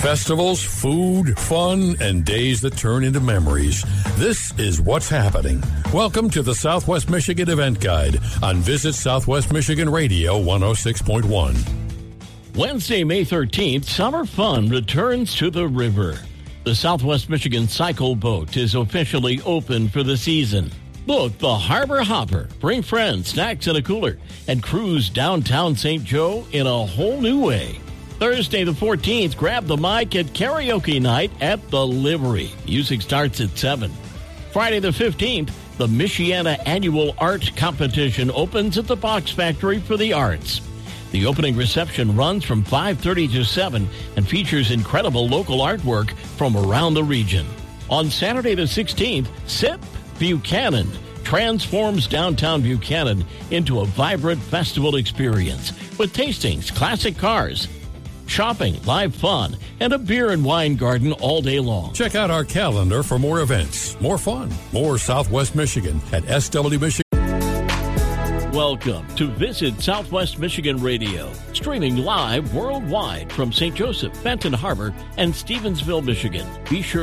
Festivals, food, fun, and days that turn into memories. This is what's happening. Welcome to the Southwest Michigan Event Guide on Visit Southwest Michigan Radio 106.1. Wednesday, May 13th, summer fun returns to the river. The Southwest Michigan Cycle Boat is officially open for the season. Book the Harbor Hopper, bring friends, snacks, and a cooler, and cruise downtown St. Joe in a whole new way. Thursday the 14th, grab the mic at karaoke night at the Livery. Music starts at 7. Friday the 15th, the Michiana Annual Art Competition opens at the Box Factory for the Arts. The opening reception runs from 5:30 to 7 and features incredible local artwork from around the region. On Saturday the 16th, SIP Buchanan transforms downtown Buchanan into a vibrant festival experience with tastings, classic cars, shopping, live fun, and a beer and wine garden all day long. Check out our calendar for more events, more fun, more Southwest Michigan at SW Michigan. Welcome to Visit Southwest Michigan Radio, streaming live worldwide from St. Joseph, Benton Harbor, and Stevensville, Michigan. Be sure